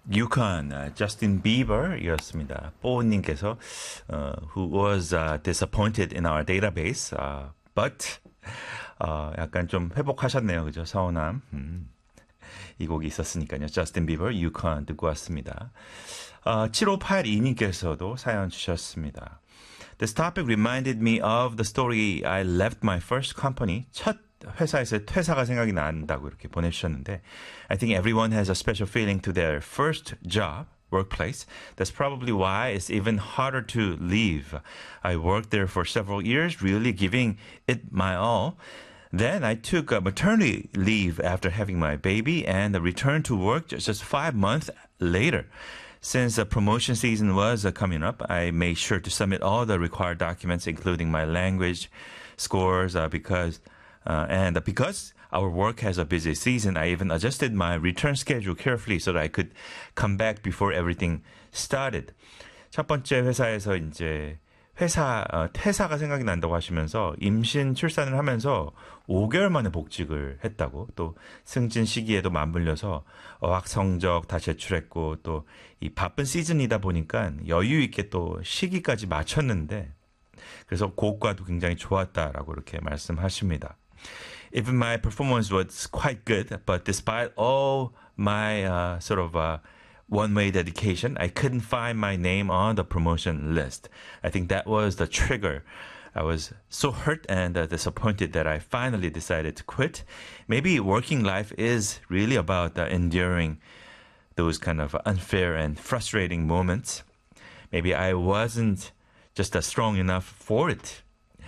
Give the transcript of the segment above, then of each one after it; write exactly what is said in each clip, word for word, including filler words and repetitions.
Yukon, uh, Justin Bieber이었습니다. 뽀님께서 uh, who was uh, disappointed in our database, uh, but uh, 약간 좀 회복하셨네요, 그죠? 서운함. 음. 이 곡이 있었으니까요. Justin Bieber, Yukon 듣고 왔습니다. Uh, 칠오팔이님께서도 사연 주셨습니다. This topic reminded me of the story I left my first company. 첫 회사에서 퇴사가 생각이 난다고 이렇게 보내주셨는데 I think everyone has a special feeling to their first job, workplace. That's probably why it's even harder to leave. I worked there for several years, really giving it my all. Then I took a maternity leave after having my baby and returned to work just five months later. Since the promotion season was uh, coming up, I made sure to submit all the required documents, including my language scores, uh, because uh, and because our work has a busy season, I even adjusted my return schedule carefully so that I could come back before everything started. 첫 번째 회사에서 이제 회사 어, 퇴사가 생각이 난다고 하시면서 임신 출산을 하면서 오 개월 만에 복직을 했다고 또 승진 시기에도 맞물려서 어학 성적 다 제출했고 또 이 바쁜 시즌이다 보니까 여유 있게 또 시기까지 맞췄는데 그래서 고과도 굉장히 좋았다라고 이렇게 말씀하십니다. Even my performance was quite good, but despite all my uh, sort of uh, one-way dedication, I couldn't find my name on the promotion list. I think that was the trigger. I was so hurt and uh, disappointed that I finally decided to quit. Maybe working life is really about uh, enduring those kind of unfair and frustrating moments. Maybe I wasn't just uh, strong enough for it.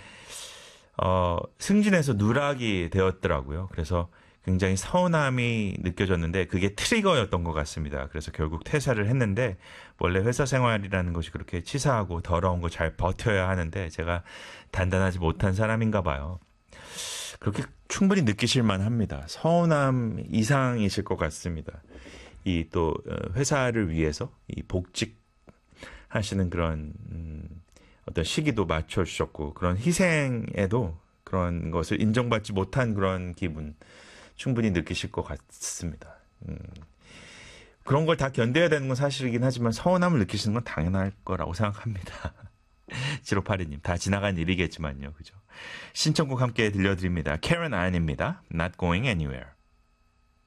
어, 승진해서 누락이 되었더라고요. 그래서 굉장히 서운함이 느껴졌는데 그게 트리거였던 것 같습니다. 그래서 결국 퇴사를 했는데 원래 회사 생활이라는 것이 그렇게 치사하고 더러운 거 잘 버텨야 하는데 제가 단단하지 못한 사람인가 봐요. 그렇게 충분히 느끼실 만합니다. 서운함 이상이실 것 같습니다. 이 또 회사를 위해서 이 복직 하시는 그런 음, 어떤 시기도 맞춰주셨고 그런 희생에도 그런 것을 인정받지 못한 그런 기분 충분히 느끼실 것 같습니다. 음, 그런 걸 다 견뎌야 되는 건 사실이긴 하지만 서운함을 느끼시는 건 당연할 거라고 생각합니다. 칠오팔이님 다 지나간 일이겠지만요. 그죠? 신청곡 함께 들려드립니다. Karen Iron입니다. Not Going Anywhere.